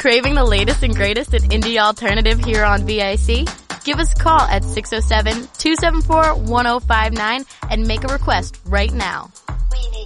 Craving the latest and greatest in indie alternative here on VIC? Give us a call at 607-274-1059 and make a request right now. We need